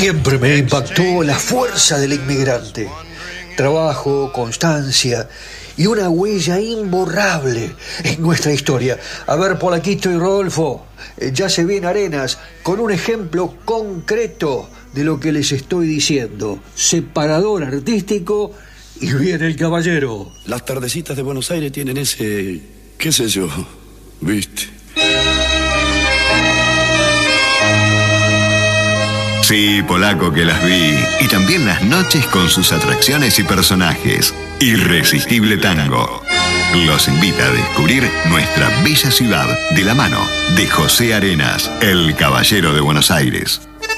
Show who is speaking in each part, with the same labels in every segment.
Speaker 1: Siempre me impactó la fuerza del inmigrante. Trabajo, constancia y una huella imborrable en nuestra historia. A ver, Polaquito y Rodolfo, ya se viene Arenas con un ejemplo concreto de lo que les estoy diciendo. Separador artístico y viene el caballero.
Speaker 2: Las tardecitas de Buenos Aires tienen ese, qué sé yo, ¿viste?
Speaker 3: Sí, Polaco, que las vi. Y también las noches con sus atracciones y personajes. Irresistible Tango. Los invita a descubrir nuestra bella ciudad de la mano de José Arenas, el caballero de Buenos Aires.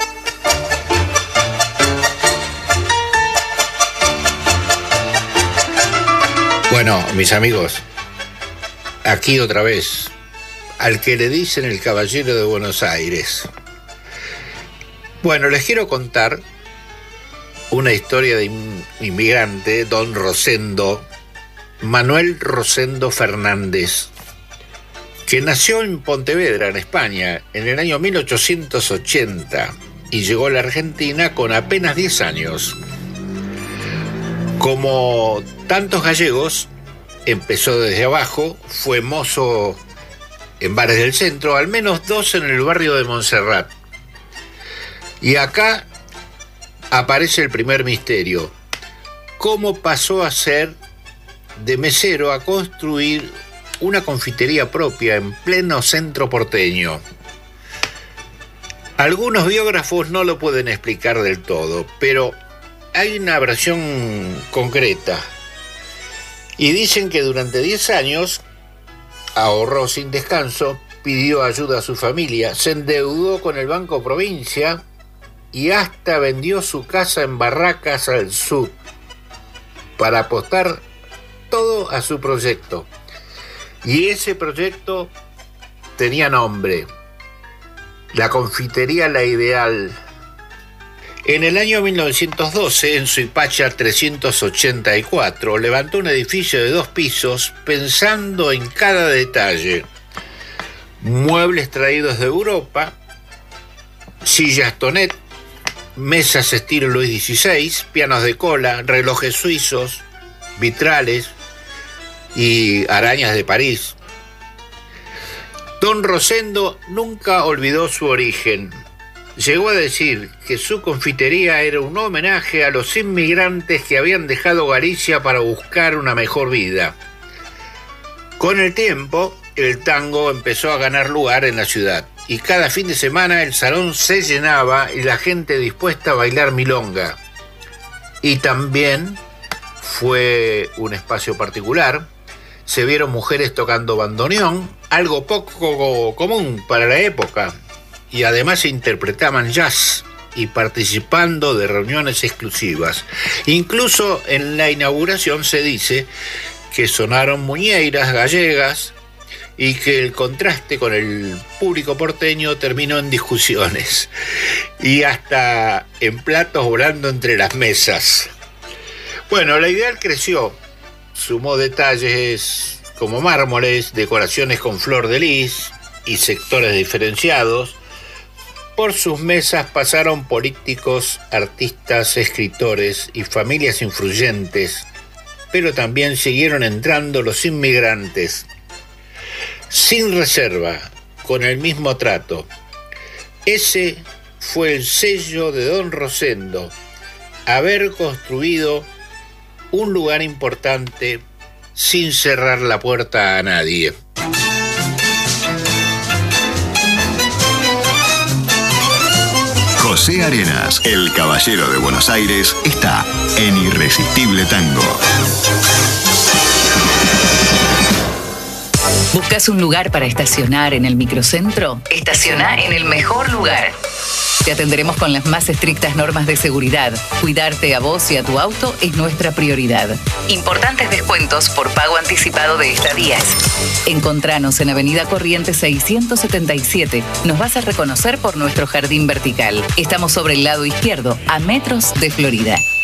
Speaker 4: Bueno, mis amigos, aquí otra vez, al que le dicen el caballero de Buenos Aires. Bueno, les quiero contar una historia de un inmigrante, don Rosendo, Manuel Rosendo Fernández, que nació en Pontevedra, en España, en el año 1880 y llegó a la Argentina con apenas 10 años. Como tantos gallegos, empezó desde abajo, fue mozo en bares del centro, al menos 2 en el barrio de Montserrat. Y acá aparece el primer misterio. ¿Cómo pasó a ser de mesero a construir una confitería propia en pleno centro porteño? Algunos biógrafos no lo pueden explicar del todo, pero hay una versión concreta. Y dicen que durante 10 años ahorró sin descanso, pidió ayuda a su familia, se endeudó con el Banco Provincia y hasta vendió su casa en Barracas al Sur para apostar todo a su proyecto. Y ese proyecto tenía nombre: la confitería La Ideal. En el año 1912, en Suipacha 384, levantó un edificio de 2 pisos pensando en cada detalle. Muebles traídos de Europa, sillas Tonet, mesas estilo Luis XVI, pianos de cola, relojes suizos, vitrales y arañas de París. Don Rosendo nunca olvidó su origen. Llegó a decir que su confitería era un homenaje a los inmigrantes que habían dejado Galicia para buscar una mejor vida. Con el tiempo, el tango empezó a ganar lugar en la ciudad y cada fin de semana el salón se llenaba y la gente dispuesta a bailar milonga. Y también fue un espacio particular. Se vieron mujeres tocando bandoneón, algo poco común para la época. Y además se interpretaban jazz y participando de reuniones exclusivas. Incluso en la inauguración se dice que sonaron muñeiras gallegas y que el contraste con el público porteño terminó en discusiones y hasta en platos volando entre las mesas. Bueno, la Ideal creció, sumó detalles como mármoles, decoraciones con flor de lis y sectores diferenciados. Por sus mesas pasaron políticos, artistas, escritores y familias influyentes, pero también siguieron entrando los inmigrantes, sin reserva, con el mismo trato. Ese fue el sello de don Rosendo, haber construido un lugar importante sin cerrar la puerta a nadie.
Speaker 3: José Arenas, el caballero de Buenos Aires, está en Irresistible Tango.
Speaker 5: ¿Buscas un lugar para estacionar en el microcentro? Estaciona en el mejor lugar. Te atenderemos con las más estrictas normas de seguridad. Cuidarte a vos y a tu auto es nuestra prioridad. Importantes descuentos por pago anticipado de estadías. Encontranos en Avenida Corrientes 677. Nos vas a reconocer por nuestro jardín vertical. Estamos sobre el lado izquierdo, a metros de Florida.